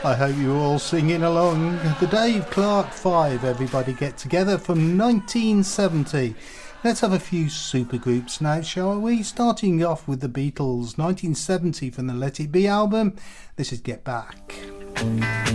I hope you're all singing along. The Dave Clark 5, everybody get together, from 1970. Let's have a few supergroups now, shall we? Starting off with the Beatles, 1970 from the Let It Be album. This is Get Back.